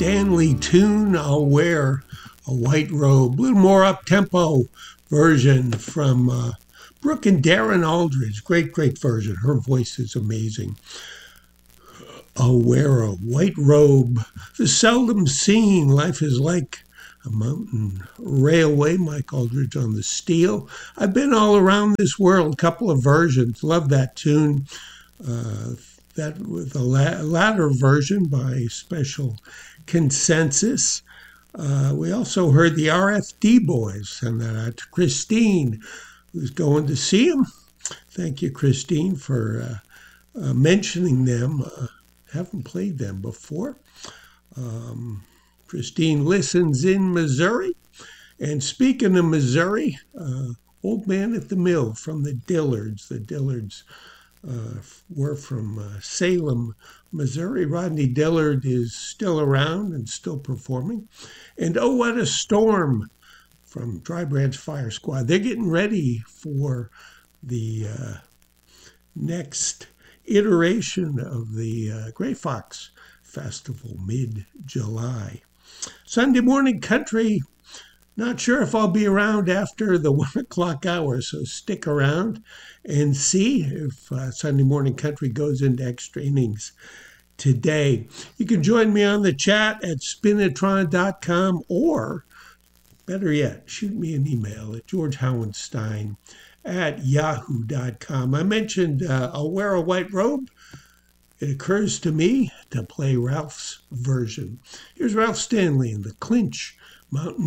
Stanley tune, I'll Wear a White Robe. A little more up-tempo version from Brooke and Darren Aldridge. Great version. Her voice is amazing. I'll wear a white robe. The seldom seen. Life is like a mountain railway. Mike Aldridge on the steel. I've been all around this world. Couple of versions. Love that tune. That with a latter version by Special Consensus. We also heard the RFD Boys, send that out to Christine, who's going to see them. Thank you, Christine, for mentioning them. Haven't played them before. Christine listens in Missouri. And speaking of Missouri, Old Man at the Mill from the Dillards. The Dillards were from Salem, Missouri. Rodney Dillard is still around and still performing. And Oh, What a Storm from Dry Branch Fire Squad. They're getting ready for the next iteration of the Gray Fox Festival, mid-July. Sunday Morning Country. Not sure if I'll be around after the 1 o'clock hour, so stick around and see if Sunday Morning Country goes into extra innings today. You can join me on the chat at spinatron.com, or better yet, shoot me an email at georgehowenstein@yahoo.com. I mentioned I'll Wear a White Robe. It occurs to me to play Ralph's version. Here's Ralph Stanley in the Clinch Mountain